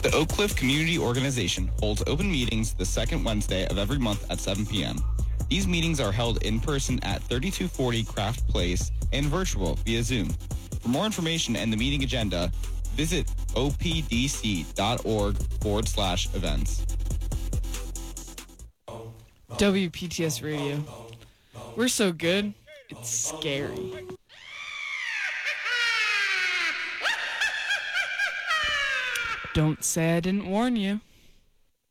The Oak Cliff Community Organization holds open meetings the second Wednesday of every month at 7 p.m. These meetings are held in person at 3240 Craft Place and virtual via Zoom. For more information and the meeting agenda, visit opdc.org/events. WPTS Radio. We're so good, it's scary. Don't say I didn't warn you.